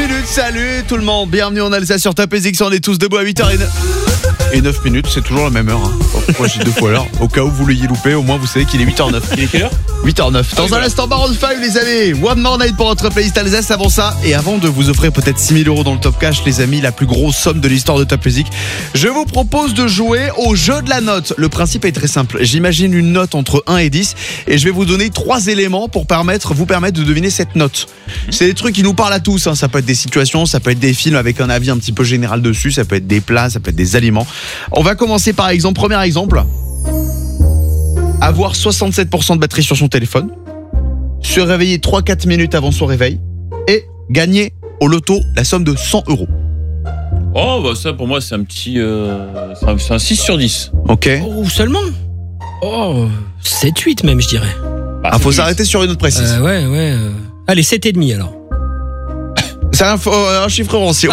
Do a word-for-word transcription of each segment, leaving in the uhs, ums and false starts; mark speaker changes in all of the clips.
Speaker 1: minutes, salut tout le monde, bienvenue en Alsace sur Top Music, on est tous debout à huit heures et neuf minutes, c'est toujours la même heure. Hein. Pourquoi j'ai deux fois l'heure? Au cas où vous l'ayez loupé, au moins vous savez qu'il est huit heures neuf.
Speaker 2: Il est quelle heure?
Speaker 1: huit heures neuf. Dans ah, un voilà. instant, Maroon cinq les amis, One More Night pour votre playlist Alsace. Avant ça, et avant de vous offrir peut-être six mille euros dans le Top Cash, les amis, la plus grosse somme de l'histoire de Top Music, je vous propose de jouer au jeu de la note. Le principe est très simple, j'imagine une note entre un et dix et je vais vous donner trois éléments pour permettre, vous permettre de deviner cette note. C'est des trucs qui nous parlent à tous, hein. Ça peut être des situations, ça peut être des films avec un avis un petit peu général dessus, ça peut être des plats, ça peut être des aliments. On va commencer par exemple, premier exemple, avoir soixante-sept pour cent de batterie sur son téléphone, se réveiller trois à quatre minutes avant son réveil et gagner au loto la somme de cent euros.
Speaker 2: Oh bah ça pour moi c'est un petit euh, c'est, un, c'est un six sur dix.
Speaker 1: Ok.
Speaker 3: Oh seulement. Oh sept huit même je dirais.
Speaker 1: Bah, ah faut huit. S'arrêter sur une note précise.
Speaker 3: Euh, ouais ouais. Euh... Allez sept et demi alors.
Speaker 1: C'est un, un chiffre roncier.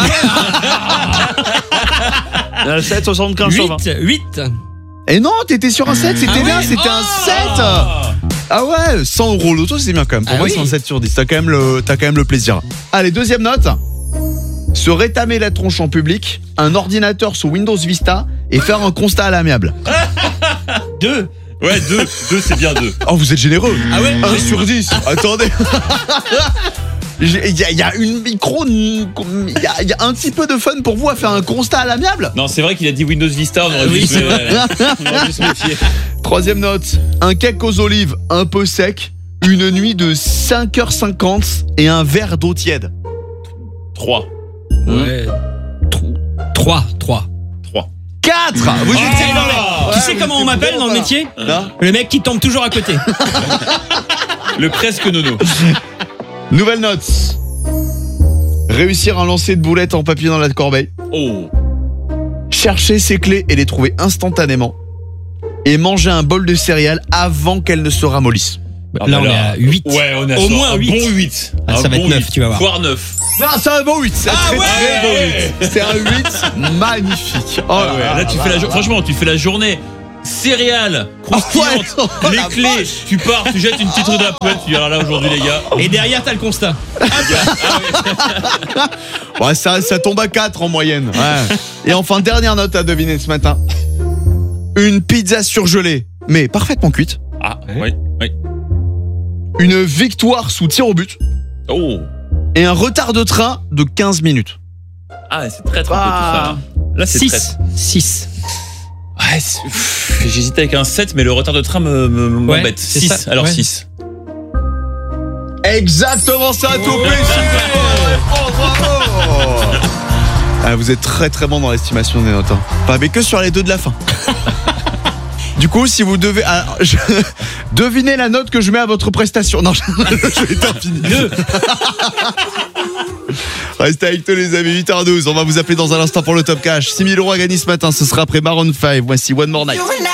Speaker 1: sept, soixante-quinze sur vingt.
Speaker 3: huit.
Speaker 1: Et non, t'étais sur un sept, c'était ah bien, ouais c'était oh un sept. Ah ouais, cent euros l'auto, c'est bien quand même. Pour ah moi, oui. C'est un sept sur dix. T'as quand même le, t'as quand même le plaisir. Allez, deuxième note. Se rétamer la tronche en public, un ordinateur sous Windows Vista et faire un constat à l'amiable.
Speaker 2: Deux. Ouais, deux. Deux, c'est bien deux.
Speaker 1: Oh, vous êtes généreux.
Speaker 3: Ah ouais.
Speaker 1: un sur dix. Attendez. Il y, a, il y a une micro, il y, a, il y a un petit peu de fun pour vous à faire un constat à l'amiable.
Speaker 2: Non, c'est vrai qu'il a dit Windows Vista, on aurait dû se méfier.
Speaker 1: Troisième note, un cake aux olives un peu sec, une nuit de cinq heures cinquante et un verre d'eau tiède.
Speaker 2: Trois.
Speaker 3: Ouais. Trois. Trois.
Speaker 2: Trois.
Speaker 1: Quatre. Vous
Speaker 3: oh étiez dans les... Tu sais comment on m'appelle dans le métier?
Speaker 1: Non.
Speaker 3: Le mec qui tombe toujours à côté.
Speaker 2: Le presque nono.
Speaker 1: Nouvelle note. Réussir un lancer de boulettes en papier dans la corbeille.
Speaker 2: Oh.
Speaker 1: Chercher ses clés et les trouver instantanément. Et manger un bol de céréales avant qu'elles ne se ramollissent.
Speaker 3: Là, là on est à huit.
Speaker 2: Ouais, on est
Speaker 3: au moins
Speaker 2: un
Speaker 3: huit.
Speaker 2: Bon huit.
Speaker 3: Ah, ça
Speaker 2: un
Speaker 3: va
Speaker 2: bon
Speaker 3: être neuf,
Speaker 2: huit.
Speaker 3: tu vas voir.
Speaker 2: Voire neuf.
Speaker 1: Non, c'est un bon huit. C'est un
Speaker 3: ah
Speaker 1: très,
Speaker 2: ouais
Speaker 1: très bon huit. C'est un huit magnifique. Oh
Speaker 2: ah ouais. Là, là, tu fais la jo- franchement, tu fais la journée. Céréales, croustillantes,
Speaker 1: oh ouais,
Speaker 2: les
Speaker 1: oh
Speaker 2: clés, vache. Tu pars, tu jettes une petite rue de la poêle, tu dis alors là aujourd'hui les gars.
Speaker 3: Et derrière t'as le constat.
Speaker 2: Ah, ouais.
Speaker 1: Ouais, ça, ça tombe à quatre en moyenne. Ouais. Et enfin, dernière note à deviner ce matin. Une pizza surgelée, mais parfaitement cuite.
Speaker 2: Ah, oui, oui.
Speaker 1: Une victoire sous tir au but.
Speaker 2: Oh.
Speaker 1: Et un retard de train de quinze minutes.
Speaker 2: Ah, c'est très très ah. Tout ça. Là, c'est
Speaker 3: six. six.
Speaker 2: Ouais, pff, j'hésite avec un sept, mais le retard de train me, me, m'embête. Ouais, six, alors ouais. six.
Speaker 1: Exactement ça, tout
Speaker 2: oh,
Speaker 1: oh, bravo. Ah, vous êtes très très bon dans l'estimation des notes. Hein. Enfin, mais que sur les deux de la fin. Du coup, si vous devez... Alors, je... devinez la note que je mets à votre prestation. Non, je, je vais terminer. Deux. Restez avec nous les amis, huit heures douze. On va vous appeler dans un instant pour le Top Cash. six mille euros à gagner ce matin, ce sera après Maroon cinq. Voici One More Night.